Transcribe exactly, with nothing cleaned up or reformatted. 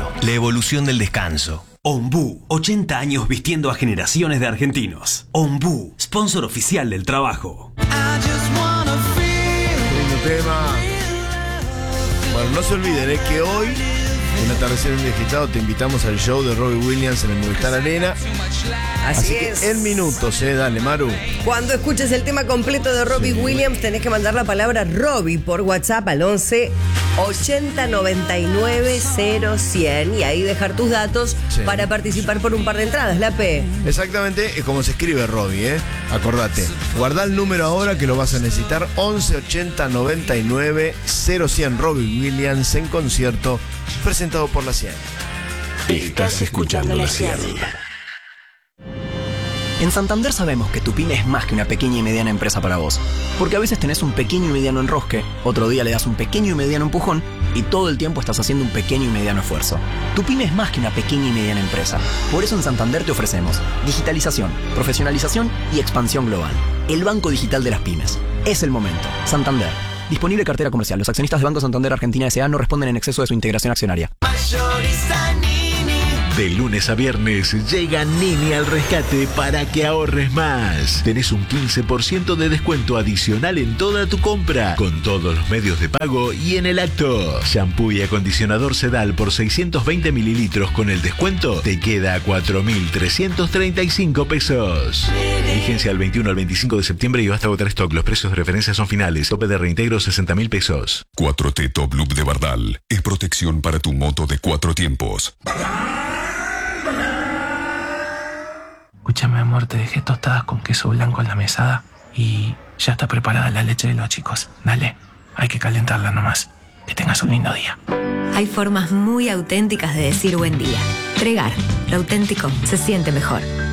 Argentino, la evolución del descanso. Ombú, ochenta años vistiendo a generaciones de argentinos. Ombú, sponsor oficial del trabajo. Lindo tema. Bueno, no se olviden, es que hoy, en Atardecer Indegitado, te invitamos al show de Robbie Williams en el Movistar Arena. Así, Así es. que en minutos, eh, dale, Maru. Cuando escuches el tema completo de Robbie sí. Williams, tenés que mandar la palabra Robbie por WhatsApp al once ochenta noventa y nueve cero cien y ahí dejar tus datos sí. para participar por un par de entradas, la P. Exactamente, es como se escribe Robbie, ¿eh? Acordate. Guardá el número ahora que lo vas a necesitar. once ochenta noventa y nueve cero cien. Robbie Williams en concierto, presentado por La Cien. Estás escuchando La Cien. En Santander sabemos que tu pyme es más que una pequeña y mediana empresa para vos. Porque a veces tenés un pequeño y mediano enrosque, otro día le das un pequeño y mediano empujón y todo el tiempo estás haciendo un pequeño y mediano esfuerzo. Tu pyme es más que una pequeña y mediana empresa. Por eso en Santander te ofrecemos digitalización, profesionalización y expansión global. El banco digital de las pymes. Es el momento. Santander. Disponible cartera comercial. Los accionistas de Banco Santander Argentina S A no responden en exceso de su integración accionaria. De lunes a viernes llega Nini al rescate para que ahorres más. Tenés un quince por ciento de descuento adicional en toda tu compra, con todos los medios de pago y en el acto. Shampoo y acondicionador Sedal por seiscientos veinte mililitros con el descuento te queda a cuatro mil trescientos treinta y cinco pesos. Vigencia del veintiuno al veinticinco de septiembre y basta agotar stock. Los precios de referencia son finales. Tope de reintegro sesenta mil pesos. cuatro T Top Loop de Bardal es protección para tu moto de cuatro tiempos. Escúchame, amor, te dejé tostadas con queso blanco en la mesada y ya está preparada la leche de los chicos. Dale, hay que calentarla nomás. Que tengas un lindo día. Hay formas muy auténticas de decir buen día. Tregar, lo auténtico se siente mejor.